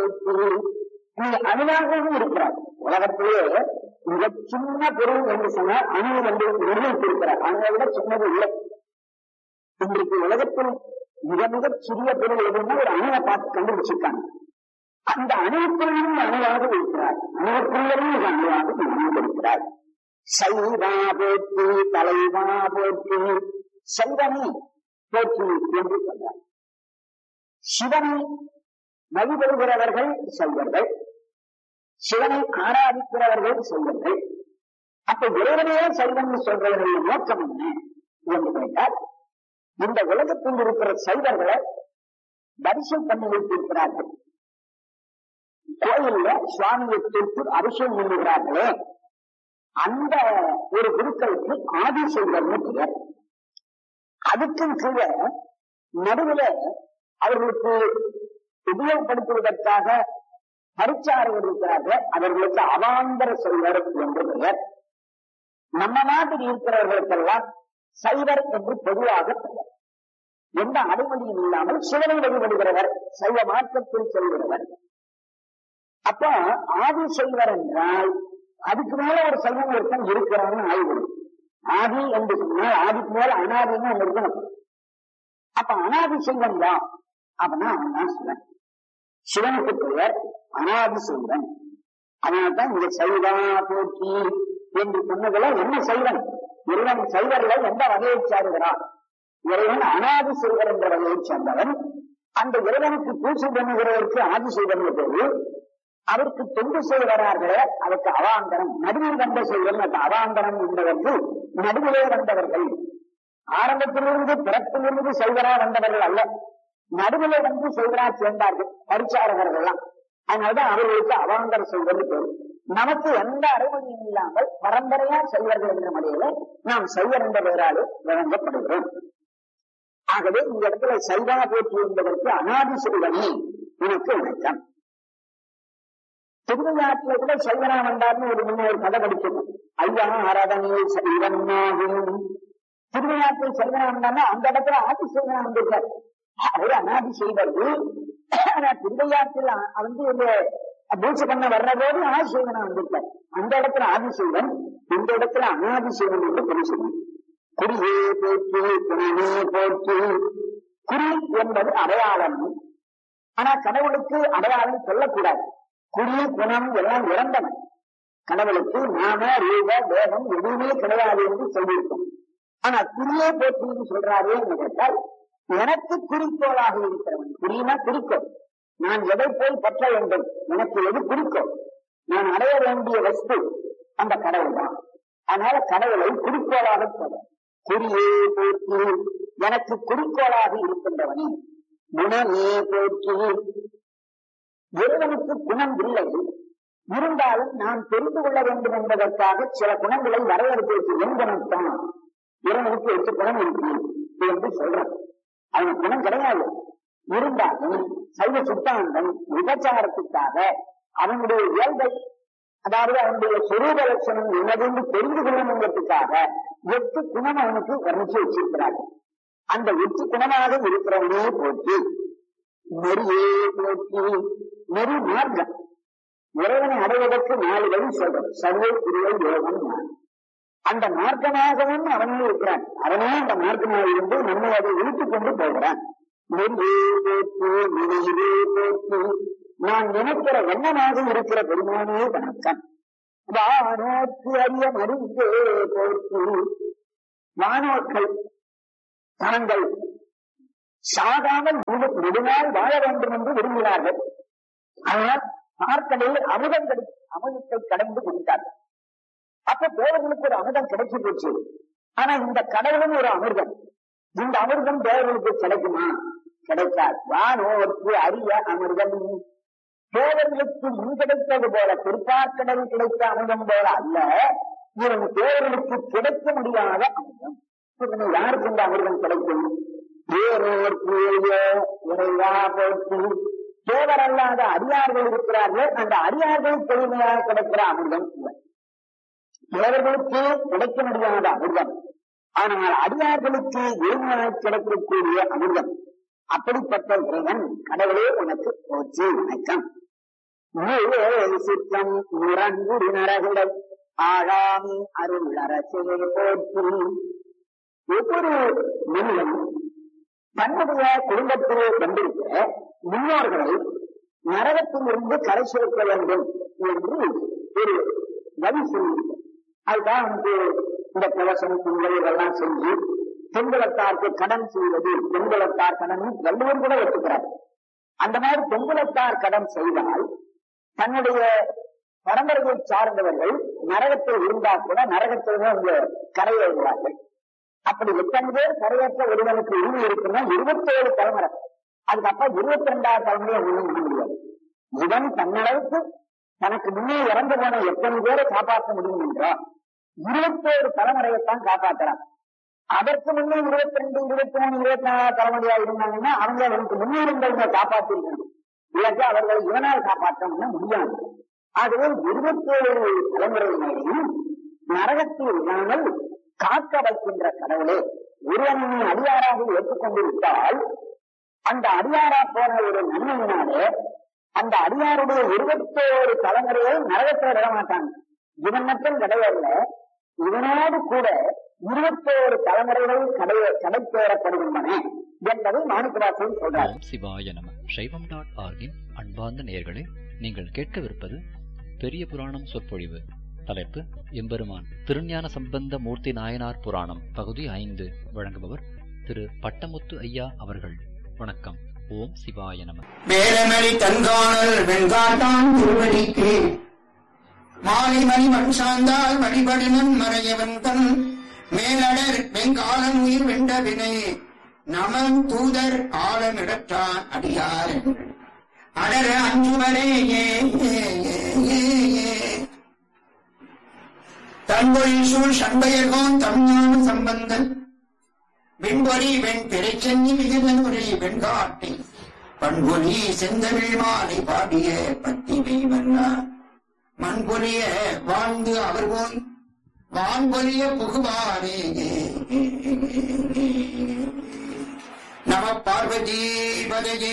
போற்றி. நீ அணுவாகவும் இருக்கிறார். உலகத்திலே மிக சின்ன பொருள் என்று சொன்னால் அணு என்று நிர்ணயித்திருக்கிறார். அணுவை விட சின்னது இல்லை. இன்றைக்கு உலகத்தில் மிக மிக சிறிய பொருள் எதுன்னா ஒரு அணுவை பார்த்து கண்டுபிடிச்சிருக்காங்க. அந்த அணுவுக்குள்ளும் அணுவாக இருக்கிறார். அணுவுக்குள்ளும் மிக அணுவாக இருக்கிறார். சைவா போற்றி தலைவா போற்றி, சைவனை போற்றி என்று சொல்றார். சிவனை வழிபடுகிறவர்கள் சைவர்கள், சிவனை ஆராதிக்கிறவர்கள் சைவர்கள். அப்ப இறைவனையே சைவன் சொல்றவர்களுடைய நோக்கம் என்ன என்று கேட்டால், இந்த உலகத்தில் இருக்கிற சைவர்களை தரிசனம் பண்ணி வைத்திருக்கிறார்கள். கோயில்ல சுவாமியை தொட்டு அபிஷேகம் பண்ணுகிறார்களே, அந்த ஒரு குருக்களுக்கு ஆதி செய்வர்னு பெயர். அதுக்கும் கீழே நடுவில் அவர்களுக்கு உபயோகப்படுத்துவதற்காக பரிச்சாரர்கள் இருக்கிறார்கள். அவர்களுக்கு அவாந்தர செய்வர் என்று பெயர். நம்ம நாட்டில் இருக்கிறவர்களுக்கெல்லாம் சைவர் என்று பொதுவாக பெயர். எந்த அனுமதியும் இல்லாமல் சிவனை வழிபடுகிறவர், சைவ மார்க்கத்தில் செல்கிறவர். அப்ப ஆதி செய்வர் என்றால் அதுக்கு மேல ஒரு சைவம் ஒருத்தன் இருக்கிறான்னு ஆய்வு. ஆதி என்று சொன்னால் ஆதிக்கு மேல அனாதின்னு ஒன்று இருக்கணும். அப்ப அனாதி செய்வன் தான் அப்படின்னா அவன் தான் சிவன். சிவனுக்கு பெயர் அனாதி செய்வன். அதனால்தான் இந்த சைவா போற்றி என்று சொன்னதுல என்ன சைவன்? இறைவன் சைவர்ல எந்த வகையை சாருகிறான்? இறைவன் அனாதி செய்வர் என்ற வகையை சேர்ந்தவன். அந்த இறைவனுக்கு பூஜை பண்ணுகிறவருக்கு ஆதி செய்வன் பேரு. அவருக்கு தொண்டு செய்கிறார்களே அதற்கு அவாந்தரம். நடுவில் வந்த செய்வன் அந்த அவாந்தரம் என்பதற்கு நடுவிலே வந்தவர்கள். ஆரம்பத்திலிருந்து பிறப்பிலிருந்து செய்வரா வந்தவர்கள் அல்ல, நடுவிலே வந்து செய்வரா சேர்ந்தார்கள் பரிச்சாரகர்கள் எல்லாம். அதனால்தான் அவர்களுக்கு அவாந்தர செய்வது பேரு. நமக்கு எந்த அனுமதியும் இல்லாமல் பரம்பரையா செய்வர்கள் என்ற முறையில நாம் செய்வர் என்ற பெயராலே வழங்கப்படுகிறோம். ஆகவே இந்த இடத்துல சைவா போற்றி என்பதற்கு அனாதி செய்வனே உனக்கு வணக்கம். திருவிழாட்டில கூட சைவனா வந்தார்னு ஒரு முன்ன ஒரு கதை படிக்கணும். ஐயா ஆராதனை சைவனாகும். திருவிழாட்டில் சைவனா வந்தார்னா அந்த இடத்துல ஆதி செய்வனா வந்திருக்கார். அவரு அனாதி செய்வது. ஆனா திருவிழாட்டில் வந்து பூஜை பண்ண வர்ற போது ஆதி செய்வனா வந்திருக்கார். அந்த இடத்துல ஆதி செய்வன், இந்த இடத்துல அனாதி செய்வன் என்று தெரிவிச்சு. குறியே போற்றி குணமே போற்றி. குறி என்பது அடையாளம். ஆனா கடவுளுக்கு அடையாளம் சொல்லக்கூடாது. குறி குணம் எல்லாம் இறந்தவன். கடவுளுக்கு நாம ரூப வேகம் எதுவுமே கிடையாது என்று சொல்லியிருக்கோம். ஆனா குறியே போற்றின்னு சொல்றாரு என்று கேட்டால், எனக்கு குறிக்கோளாக இருக்கிறவன். குறினா குறிக்கோள். நான் எதை போய் பற்ற வேண்டும், எனக்கு எது குறிக்கோள், நான் அடைய வேண்டிய வஸ்து அந்த கடவுள் தான். அதனால கடவுளை குறிக்கோளாக சொல்ல. குறியே போற்றி எனக்கு குறிக்கோளாக இருக்கின்றவனே. குணமே போற்றி. இறைவனுக்கு குணம் இல்லை, இருந்தாலும் நான் தெரிந்து கொள்ள வேண்டும் என்பதற்காக சில குணங்களை வரையறுத்து என் குணம்தான் இறைவனுக்கு 8 குணம் இருக்கு என்று சொல்றான். அவன் குணம் கிடையாது. இருந்தாலும் சைவ சித்தாந்தம் விபச்சாரத்துக்காக அவனுடைய இயல்பை, அதாவது அவனுடைய சொரூப லட்சணம் என்னதென்று தெரிந்து கொள்ளணுங்கிறதுக்காக 8 குணம் அவனுக்கு வர்ணிச்சு வச்சிருக்கிறார்கள். அந்த 8 குணமாக இருக்கிறவனே போற்றி. நெறியே போற்றி. நெறி மார்க்கம். இறைவனை அடைவதற்கு 4 வழி சொல்றோம். சர்வ கிரியை யோகம் ஞானம். அந்த மார்க்கமாகவும் அவனே இருக்கிறான். அவனே அந்த மார்க்கமாக இருந்து நம்மை அதை இழுத்துக் கொண்டு போகிறான். நெறியே போற்றி நினைவே போற்றி. நான் நினைக்கிற எண்ணமாக இருக்கிற பெருமானே வணக்கம். வானோக்கு அறிய மருந்தே போற்றி. வானோர்கள் தாங்கள் சாகாமல் நெடுநாள் வாழ வேண்டும் என்று விரும்பினார்கள். ஆனால் பார்க்கடையில் அமுதம் அமுதத்தை கடந்து குடித்தார்கள். அப்ப தேவர்களுக்கு ஒரு அமுதம் கிடைச்சி போச்சு. ஆனா இந்த கடவுளும் ஒரு அமிர்தம். இந்த அமிர்தம் தேவர்களுக்கு கிடைக்குமா? கிடைக்காது. வானோருக்கு அறிய அமிர்தம். தேவர்களுக்கு முன் கிடைத்தது போல திருப்பார்க்கடலில் கிடைத்த அமிர்தம் போல அல்ல, இவன் தேவர்களுக்கு கிடைக்க முடியாத அமிர்தம். யாருக்கு இந்த அமிர்தம் கிடைக்கும்? இறைவா போற்றி. தேவர் அல்லாத அடியார்கள் இருக்கிறார்கள். அந்த அடியார்களுக்கு எளிமையாக கிடைக்கிற அமிர்தம் தேவர்களுக்கு கிடைக்க முடியாத அமிர்தம். ஆனால் அடியார்களுக்கு எளிமையாக கிடைக்கக்கூடிய அமிர்தம். அப்படிப்பட்ட இறைவன் கடவுளே உனக்கு போற்றி வணக்கம். சித்தம் முரங்குடி நரகுடை ஆழாமி அருள் அரசே போற்றி. ஒவ்வொரு மனிதன் தன்னுடைய குடும்பத்திலே கொண்டிருக்கிற முன்னோர்களை நரகத்திலிருந்து கரை சேர்க்க வேண்டும் என்று ஒரு வழி சொல்லியிருக்க. அதுதான் இந்த கவசம் பொங்கல் இதெல்லாம் செஞ்சு பெண்குலத்தாருக்கு கடன் செய்வது, பெண்குலத்தார் கடன் வள்ளுவர் கூட ஒத்துக்கிறார். அந்த மாதிரி பெண்குலத்தார் கடன் செய்தால் தன்னுடைய பரம்பரையை சார்ந்தவர்கள் நரகத்தில் இருந்தால் கூட நரகத்திலே அவங்க கரையேறுவார்கள். அப்படி எத்தனை பேர் கரையேற்ற ஒருவனுக்கு உரிமை இருக்குன்னா 27 தலைமுறை, அதுக்கப்புறம் 22வது தலைமுறையை ஒண்ணும் பண்ண முடியாது. இவன் தன்னளவுக்கு தனக்கு முன்னே இறந்து போன எத்தனை பேரை காப்பாற்ற முடியும் என்றால் 21 தலைமுறையைத்தான் காப்பாற்றுறான். அதற்கு முன்னே 22, 23, 24 தலைமுறையா இருந்தாங்கன்னா அவங்க அவனுக்கு முன்னே இருந்தவங்க காப்பாற்றிருக்கணும். இல்லாட்டி அவர்களை இவனால் காப்பாற்ற முடியாது. ஆகவே 27 தலைமுறையினரையும் நரகத்தில் இல்லாமல் காக்க வைக்கின்ற கடவுளே, ஒருவனை அடியாராக ஏற்றுக்கொண்டு விட்டால் அந்த அடியாரா போன ஒரு நன்மையினாலே அந்த அடியாருடைய 21 தலைமுறையை நரகத்தில் விட மாட்டாங்க. இவன் மட்டும் கிடையல்ல, இவனோடு கூட 21 தலைமுறைகள் கடைத்தேறப்படுகின்றன என்பதை மாணிக்கவாசகர் சொல்றார். சிவாய நம. சைவம்.org அன்பார்ந்த நேயர்களே, நீங்கள் கேட்கவிருப்பது பெரிய புராணம் சொற்பொழிவு. தலைப்பு எம்பெருமான் திருஞான சம்பந்த மூர்த்தி நாயனார் புராணம் பகுதி 5. வழங்குபவர் திரு பட்டமுத்து ஐயா அவர்கள். வணக்கம். ஓம் சிவாய நம. வேலமணி தன்காணல் வெண்காட்டான் திருவடிக்கு மாலை மணி மண் சார்ந்தால் மணிபடினன் மறையவன் தன் மேலடர் வெங்காலன் உயிர் வெண்ட வினை நமன் தூதர் ஆழமிடற்றான் அடியார் அடர அஞ்சுவரே தன்பொழில் சூழ் சண்பயர்கோன் தமிழ்நாடு சம்பந்தன் வெண்பொறி வெண் பிறைச்சென்னி மிகுதனுரை வெண்காட்டை பண்பொலி செந்தமிழ் மாலை பாடிய பத்திமை மன்னா மண்பொலிய வாழ்ந்து அவர் போய் வான்பொலிய புகுவாரே. நம பார்வதி பதையே.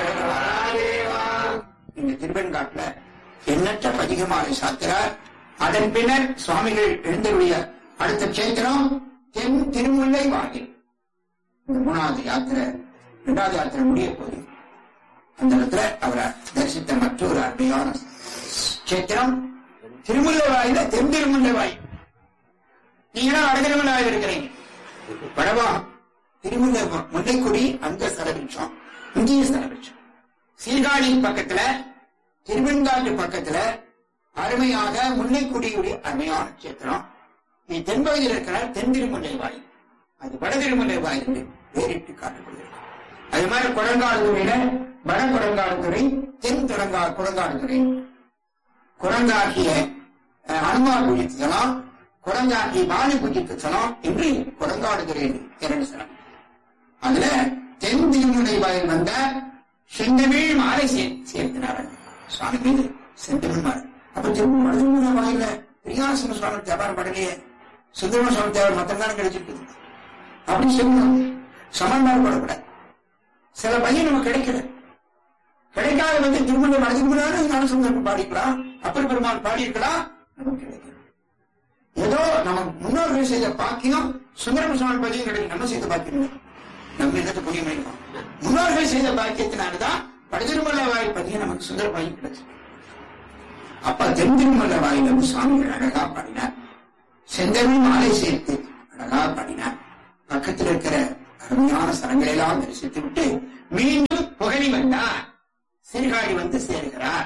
இந்த திருவெண்காட்டுல எண்ணற்ற பதிகமாலை சாத்திரார். அதன் பின்னர் சுவாமிகள் எழுந்தருடைய அடுத்த சேத்திரம் தென் திருமுல்லை வாயில். 3வது யாத்திரை 2வது யாத்திரை முடிய போது அந்த இடத்துல அவரை தரிசித்த மற்றொரு அருமையான சேத்திரம் திருமுல்லை வாயில தென் திருமுல்லை வாயில். நீங்களும் வடதிருமுல்லை வாயில் இருக்கிறீங்க. வடவா திருமுல்லை முல்லைக்குடி அங்க ஸ்தலவிருட்சம், இந்திய ஸ்தலவிருட்சம். சீர்காழி பக்கத்துல திருவெண்காட்டு பக்கத்துல அருமையாக முல்லைக்குடியுடைய அருமையான சேத்திரம். நீ தென்பகுதியில் இருக்கிறார் தென் திருமுல்லை வாயில், அது வட திருமுல்லை வாயில் வேறிட்டு காட்டப்படுகிறது. அது மாதிரி குரங்காடுதுறையில வட குரங்காடுதுறை, தென் குரங்காடுதுறை. குரங்காகிய அனுமார் பூஜித்து தலம், குரங்காகிய பாலி பூஜித்து தலம் என்று குரங்காடுதுறை 2 ஸ்தலம். அதுல தென் திருமுல்லை வாயில் வந்த செந்தமிழ் மாலை சேர்த்தினார் சுவாமி மீது. செந்தமிழ் மாலை அப்ப திருமுல்லை வாயில பிரியாசன சுவாமி தேவாரம் படலையே, சுந்தரம சுவாமி தேவாரம் மத்தங்காலம் கிடைச்சிருக்கு அப்படின்னு சொல்லணும். சமன்பாடு போடக்கூடாது. சில பையன் நமக்கு கிடைக்கல, கிடைக்காத திருமுல்லை மனதுக்கு முன்னாடி ஞானசம்பந்தம் பாடிக்கலாம், அப்பர் பெருமாள் பாடியிருக்கலாம், நமக்கு கிடைக்கல. ஏதோ நம்ம முன்னோர்கள் செய்த பாக்கியம் சுந்தரம சுவாமி பதியும் கிடைக்கும். நம்ம செய்த பாக்கியம் நம்ம இடத்தை புரிய முடியும். முன்னோர்கள் செய்த பாக்கியத்தினால்தான் படுதிருமல்ல வாயில் பதியம் நமக்கு சுந்தர பாக்கியம் கிடைச்சு. அப்ப தென் திருமல்ல வாயில சுவாமிகள் அழகா பாடினார். செந்தமிழ் மாலை சேர்த்து அழகா பாடினார். பக்கத்தில் இருக்கிற அருமையான ஸ்தலங்களெல்லாம் தரிசித்து விட்டு மீண்டும் புகழி வந்தார். சீர்காழி வந்து சேர்கிறார்.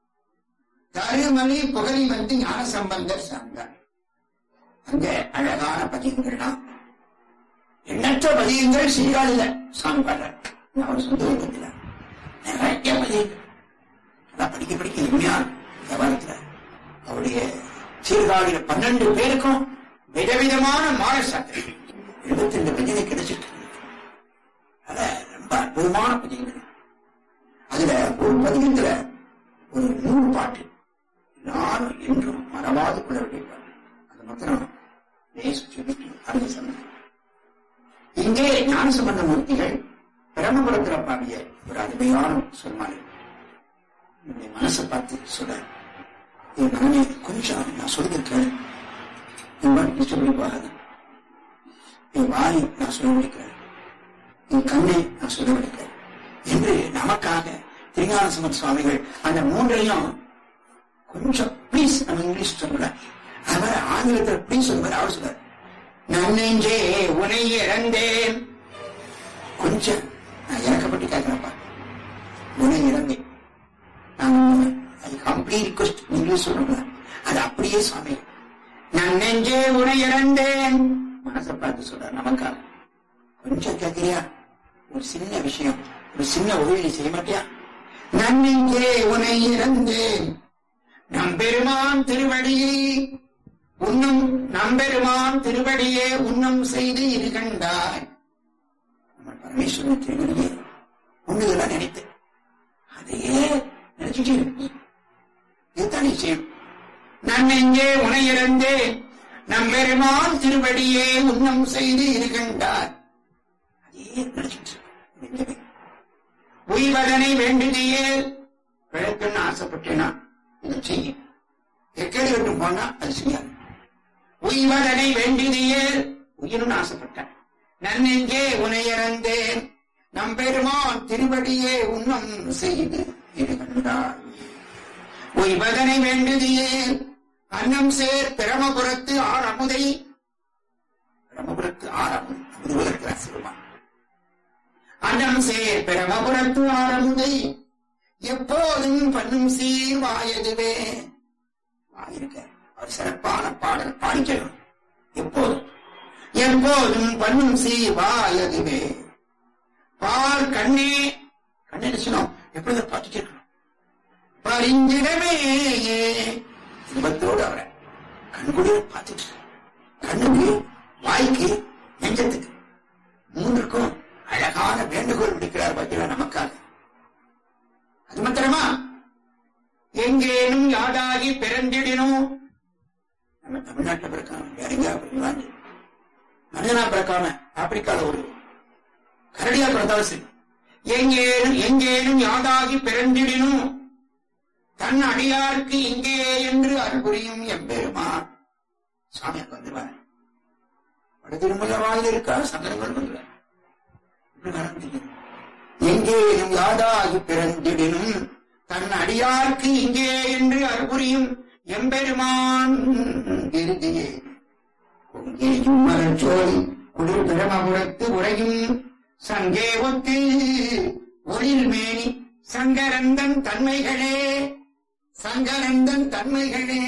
தருமலி புகழி வந்து ஞான சம்பந்தர் சார்ந்தார். அங்க அழகான பதிகங்கள்லாம் எண்ணற்ற பதிகங்கள் சீர்காழியில சாமி பாடுறார். அவர் சொந்த ஊரத்தில் நிறைய பதிகங்கள் படிக்க படிக்க இனிமையான வியாபாரத்துல அவருடைய சீர்காழியில 12 பேருக்கும் விதவிதமான மாலை சாத்திரை 72 பதிகை கிடைச்சிருக்கு. அத ரொம்ப அற்புதமான பதிகங்கள். அதுல ஒரு பதிகத்துல ஒரு 100 பாட்டு எல்லாரும் என்றும் மறவாது கொள்ள வேண்டிய பாட்டு. அது மாத்திரம் சொல்லிட்டு அறிவு சொன்ன இங்கே ஞானசம்பந்த மூர்த்திகள் பிரம்மபுரத்தில் பாடிய ஒரு அருமையான சொன்னார்கள். என்னுடைய மனசை பார்த்து சொல்ற, என் மகனே கொஞ்சம் நான் சொல்லியிருக்கேன், என் மனசு சொல்லி போகாத, என் வாய் நான் சொல்ல முடிக்கிறேன், என் கண்ணை நான் சொல்ல முடிக்கிறேன் என்று நமக்காக திருஞான சம்பந்த சுவாமிகள் அந்த மூன்றையும் கொஞ்சம் ப்ளீஸ், நம்ம இங்கிலீஷ் சொல்லல, அவர் ஆங்கிலத்தில் ப்ளீஸ் சொல்லுவார். அவர் சொல்றார், நன்னெஞ்சே உனை இறந்தேன், கொஞ்சம் நான் இறக்கப்பட்டு கேட்கிறப்பா, உனை இறந்தேன், கம்ப்ளீட் ரிக்வெஸ்ட் இங்கிலீஷ் சொல்லுங்க, அது அப்படியே சுவாமி நன்னெஞ்சே உனை இறந்தேன் மனசை பார்த்து சொல்ற நமக்காக கொஞ்சம் கேட்கிறியா, ஒரு சின்ன விஷயம், ஒரு சின்ன உதவி செய்ய மாட்டியா? நன்னெஞ்சே உனை இறந்தேன் நம்பெருமான் திருவடியை உன்னும், நம்பெருமான் திருவடியே உன்னும் செய்து இருக்கின்றாய். நம்ம பரமேஸ்வரன் திருவடியே ஒண்ணுதெல்லாம் நினைத்து அதையே நினைச்சுட்டு இதுதான் நிச்சயம். நன்னெஞ்சே உனை இறந்தேன் நம்பெருமான் திருவடியே உன்னும் செய்து இருக்கின்றாய், அதையே நினைச்சுட்டு உய்வதனை வேண்டுதையே பிழைக்குன்னு ஆசைப்பட்டேனா இதை செய்ய, எக்கேடு விட்டு போனா அது செய்யாது. உய்வதனை வேண்டிதையே உயிர்னு ஆசைப்பட்டேன், நன்னெஞ்சே உனை இறந்தேன் நம்பெருமான் திருவடியே உன்னும் செய்து இருக்கின்றாய். உய்வதனை வேண்டுதையே அன்னம் சேர் பிரமபுரத்து ஆரமுதை, பிரமபுரத்து ஆரமுதை சிறுமா, அன்னம் சேர் பிரமபுரத்து ஆரமுதை எப்போதும் பண்ணும் சீர் வாயதுவே. வாயிருக்க ஒரு சிறப்பான பாடல் பாடிக்கணும், எப்போதும் எப்போதும் பண்ணும் சீர் வாயதுவே. பால் கண்ணே, கண்ணே சொன்னோம் எப்பொழுது பாட்டு கேட்கணும், பரிஞ்சிடமே இன்பத்தோடு அவரை கண்குடிய பார்த்துட்டு, கண்ணுக்கு வாய்க்கு நெஞ்சத்துக்கு மூன்றுக்கும் அழகான வேண்டுகோள் விடுக்கிறார் பார்த்தீங்களா நமக்காக. அது மாத்திரமா, எங்கேனும் யாதாகி பிறந்திடணும், நம்ம தமிழ்நாட்டில் பிறக்காம வேற எங்கேயாவது மனிதனா பிறக்காம ஆப்பிரிக்கால ஒரு கரடியா பிறந்தாலும் சரி, எங்கேனும் யாதாகி பிறந்திடணும் தன் அடியாருக்கு இங்கே என்று அருள்புரியும் எம்பெருமான். சாமி வந்துருவார், வடதிருமல வாயில் இருக்கா சங்கரங்கள் வந்துருவார். எங்கேனும் யாதாகி பிறந்திடனும் தன் அடியார்க்கு இங்கே என்று அருள்புரியும் எம்பெருமான் இறுதியே பொங்கேயும் மலர்ச்சோலை குளிர் பிரமபுரத்து உரையும் சங்கே ஒத்து ஒளிர் மேனி சங்கரந்தன் தன்மைகளே, சங்கரந்தன் தன்மைகளே.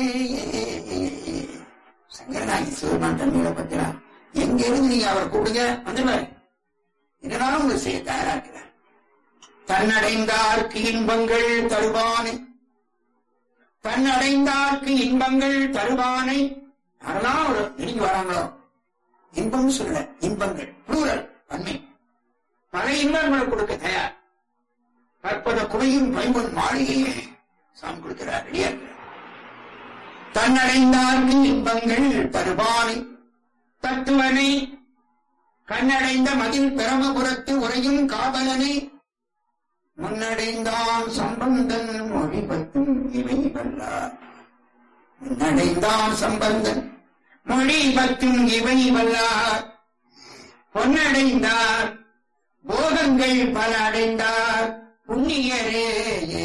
சங்கரனாகி சிவருமான் தன்மைகளை பத்திரா எங்க இருந்து நீங்க அவர் கூடுங்க வந்துடுவார், இதனால உங்களுக்கு செய்ய தயாரா இருக்கிறார். தன்னடைந்தார்க்கு இன்பங்கள் தருவானை, தன்னடைந்தார்க்கு இன்பங்கள் தருவானை. யாரெல்லாம் ஒரு நெருங்கி வராங்களோ, இன்பம் சொல்ல இன்பங்கள் புளூரல் பன்மை, பல இன்பங்களை கொடுக்க தயார். கற்பத குறையும் பைம்பொன் மாளிகையை சாமி கொடுக்கிறார், ரெடியா இருக்கிறார். தன்னடைந்தார்க்கு இன்பங்கள் தருவானை தத்துவனை கண்ணடைந்த மதில் பிரமபுரத்து உரையும் காவலனை முன்னடைந்தான் சம்பந்தன் மொழி பத்தும் இவை வல்லார். முன்னடைந்தான் சம்பந்தன் மொழி பத்தும் இவை வல்லார். பொன்னடைந்தார் போகங்கள் பல அடைந்தார் புண்ணியரே.